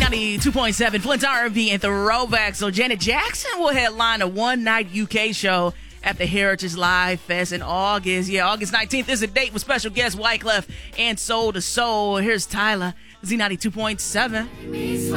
Z92.7, Flint's R&B and Throwback. So Janet Jackson will headline a one-night UK show at the Heritage Live Fest in August. Yeah, August 19th is a date with special guests Wyclef and Soul II Soul. Here's Tyler, Z92.7.